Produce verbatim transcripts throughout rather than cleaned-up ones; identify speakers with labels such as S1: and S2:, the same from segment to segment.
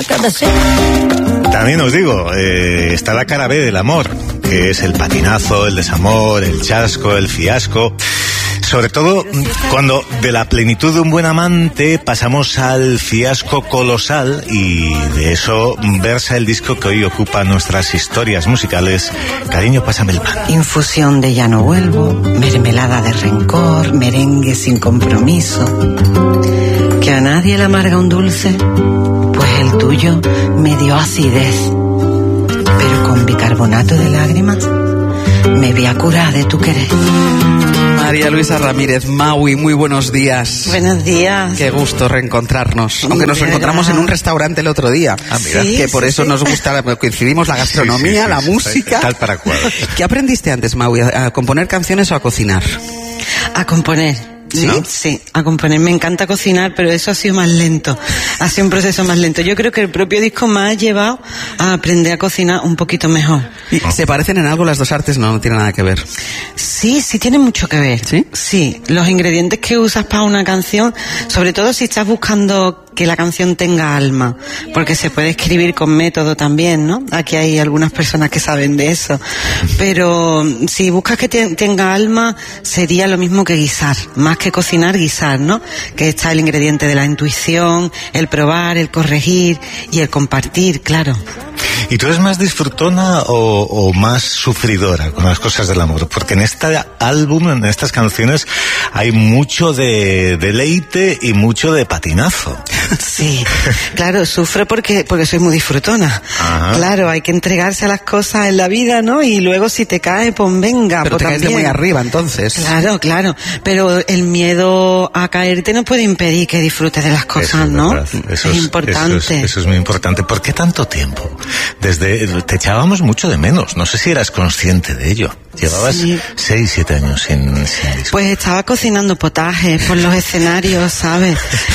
S1: También os digo, eh, está la cara B del amor, que es el patinazo, el desamor, el chasco, el fiasco. Sobre todo cuando de la plenitud de un buen amante pasamos al fiasco colosal, y de eso versa el disco que hoy ocupa nuestras historias musicales. Cariño, pásame el pan.
S2: Infusión de ya no vuelvo, mermelada de rencor, merengue sin compromiso. Que a nadie le amarga un dulce, pues el tuyo me dio acidez. Pero con bicarbonato de lágrimas me voy a curar de tu querer.
S3: María Luisa Ramírez, Maui, muy buenos días.
S2: Buenos días.
S3: Qué gusto reencontrarnos. Aunque nos reencontramos en un restaurante el otro día.
S1: Ah, mira.
S3: Sí, que por
S2: sí,
S3: eso
S2: sí.
S3: nos gusta, coincidimos la gastronomía, sí, sí, sí,
S1: sí,
S3: la música.
S1: Tal para cual.
S3: ¿Qué aprendiste antes, Maui? ¿A componer canciones o a cocinar?
S2: A componer.
S3: ¿Sí?
S2: ¿No? Sí, a componer. Me encanta cocinar, pero eso ha sido más lento. Ha sido un proceso más lento. Yo creo que el propio disco me ha llevado a aprender a cocinar un poquito mejor.
S3: ¿Y se parecen en algo las dos artes? No, no tiene nada que ver.
S2: Sí, sí tiene mucho que ver.
S3: ¿Sí?
S2: Sí, los ingredientes que usas para una canción, sobre todo si estás buscando que la canción tenga alma, porque se puede escribir con método también, ¿no? Aquí hay algunas personas que saben de eso. Pero si buscas que te, tenga alma, sería lo mismo que guisar, más que cocinar, guisar, ¿no? Que está el ingrediente de la intuición, el probar, el corregir y el compartir, claro.
S1: ¿Y tú eres más disfrutona o, o más sufridora con las cosas del amor? Porque en este álbum, en estas canciones, hay mucho de deleite y mucho de patinazo.
S2: Sí, claro, sufro porque porque soy muy disfrutona. Ajá. Claro, hay que entregarse a las cosas en la vida, ¿no? Y luego si te cae, pues venga.
S3: Pero
S2: pues
S3: te caes de muy arriba, entonces.
S2: Claro, claro. Pero el miedo a caerte no puede impedir que disfrutes de las cosas,
S1: es
S2: ¿no?
S1: Eso
S2: es,
S1: es
S2: importante.
S1: Eso es, eso es muy importante. ¿Por qué tanto tiempo? Desde te echábamos mucho de menos. No sé si eras consciente de ello. Llevabas sí. seis, siete años sin, sin disco.
S2: Pues estaba cocinando potajes por los escenarios, ¿sabes?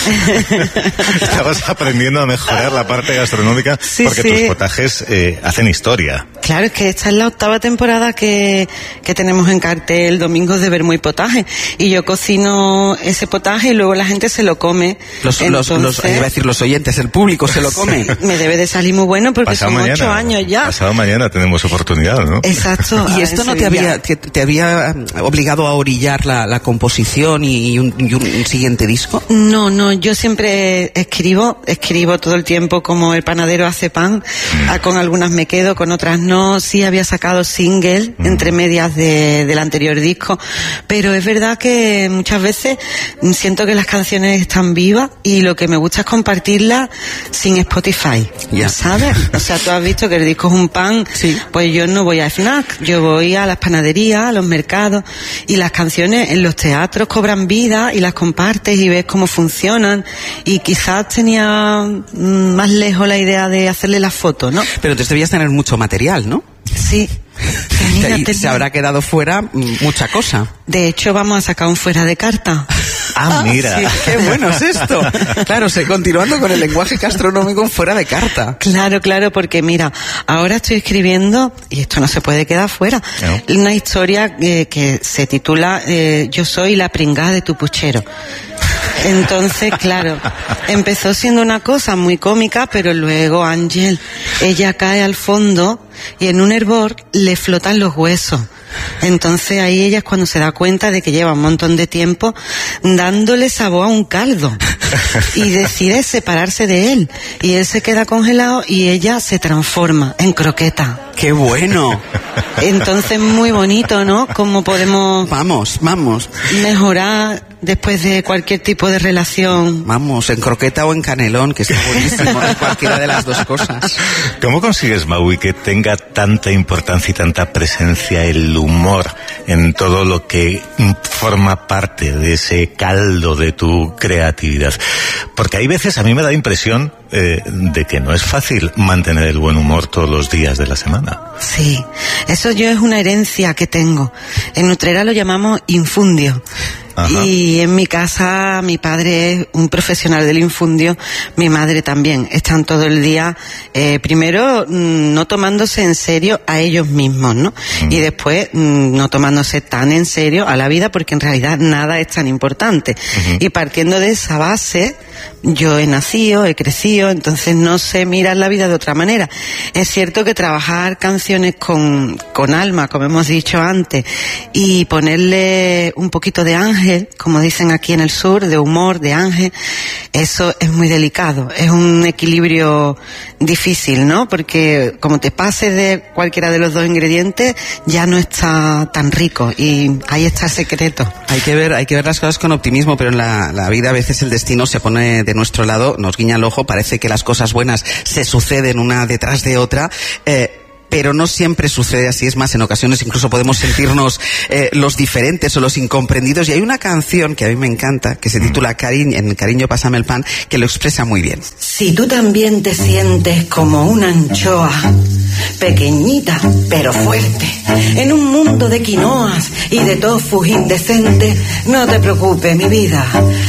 S1: Estabas aprendiendo a mejorar la parte gastronómica, sí, porque sí. tus potajes eh, hacen historia.
S2: Claro, es que esta es la octava temporada que, que tenemos en cartel, Domingos de Vermú y Potaje. Y yo cocino ese potaje y luego la gente se lo come.
S3: Los, Entonces, los, los, iba a decir los oyentes, el público se lo come.
S2: Me debe de salir muy bueno porque pasado son mañana, ocho años ya.
S1: Pasado mañana tenemos oportunidad, ¿no?
S2: Exacto.
S3: ¿Y esto no te había, te, te había obligado a orillar la, la composición y, y, un, y un siguiente disco?
S2: No, no, yo siempre escribo, escribo todo el tiempo como el panadero hace pan. Mm. Con algunas me quedo, con otras no. Sí había sacado single mm. entre medias de, del anterior disco, pero es verdad que muchas veces siento que las canciones están vivas y lo que me gusta es compartirlas sin Spotify, yeah. ¿sabes? O sea, tú has visto que el disco es un pan, sí. Pues yo no voy a Fnac, yo voy a las panaderías, a los mercados, y las canciones en los teatros cobran vida y las compartes y ves cómo funcionan, y quizás tenía más lejos la idea de hacerle la foto, ¿no?
S3: Pero entonces debías tener mucho material, ¿no?
S2: Sí.
S3: Tenía, tenía. Se habrá quedado fuera mucha cosa.
S2: De hecho, vamos a sacar un fuera de carta.
S1: Ah, mira.
S3: Sí, qué bueno es esto. Claro, se, continuando con el lenguaje gastronómico fuera de carta.
S2: Claro, claro, porque mira, ahora estoy escribiendo, y esto no se puede quedar fuera, no. Una historia eh, que se titula eh, Yo soy la pringada de tu puchero. Entonces, claro, empezó siendo una cosa muy cómica, pero luego Ángel, ella cae al fondo y en un hervor le flotan los huesos. Entonces ahí ella es cuando se da cuenta de que lleva un montón de tiempo dándole sabor a un caldo y decide separarse de él, y él se queda congelado y ella se transforma en croqueta.
S3: ¡Qué bueno!
S2: Entonces muy bonito, ¿no? Cómo podemos
S3: vamos, vamos
S2: mejorar después de cualquier tipo de relación.
S3: Vamos, en croqueta o en canelón, que está buenísimo, cualquiera de las dos cosas.
S1: ¿Cómo consigues, Maui, que tenga tanta importancia y tanta presencia el humor en todo lo que forma parte de ese caldo de tu creatividad? Porque hay veces, a mí me da impresión eh, de que no es fácil mantener el buen humor todos los días de la semana.
S2: Sí, eso yo es una herencia que tengo. En Utrera lo llamamos infundio. Ajá. Y en mi casa mi padre es un profesional del infundio, mi madre también. Están todo el día, eh, primero no tomándose en serio a ellos mismos, ¿no? Mm. Y después no tomándose tan en serio a la vida, porque en realidad nada es tan importante. Uh-huh. Y partiendo de esa base, yo he nacido, he crecido, entonces no sé mirar la vida de otra manera. Es cierto que trabajar canciones con, con alma, como hemos dicho antes, y ponerle un poquito de ángel, como dicen aquí en el sur, de humor, de ángel, eso es muy delicado, es un equilibrio difícil, ¿no? Porque como te pases de cualquiera de los dos ingredientes, ya no está tan rico, y ahí está el secreto.
S3: Hay que ver, hay que ver las cosas con optimismo, pero en la, la vida a veces el destino se pone de nuestro lado, nos guiña el ojo, parece que las cosas buenas se suceden una detrás de otra, eh, pero no siempre sucede así, es más, en ocasiones incluso podemos sentirnos eh, los diferentes o los incomprendidos, y hay una canción que a mí me encanta, que se titula Cariño, en Cariño pásame el pan, que lo expresa muy bien.
S2: Si tú también te sientes como una anchoa, pequeñita pero fuerte, en un mundo de quinoas y de tofus indecentes, no te preocupes, mi vida,